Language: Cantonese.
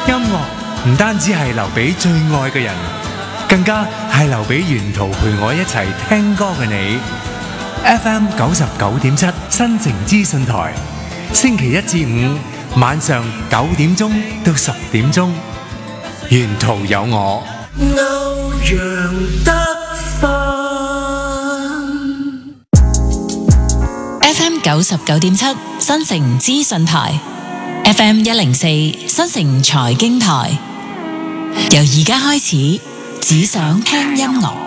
音樂唔單止係留俾最愛嘅人，更加係留俾沿途陪我一齊聽歌嘅你。FM 99.7新城資訊台，星期一至五晚上9點鐘到10點鐘，沿途有我。歐陽德 FM 99.7新城資訊台，FM 104新城財經台。由而家開始，只想聽音樂。